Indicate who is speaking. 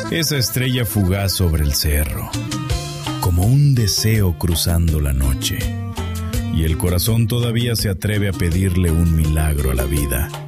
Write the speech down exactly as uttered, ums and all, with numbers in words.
Speaker 1: esa estrella fugaz sobre el cerro, como un deseo cruzando la noche, y el corazón todavía se atreve a pedirle un milagro a la vida.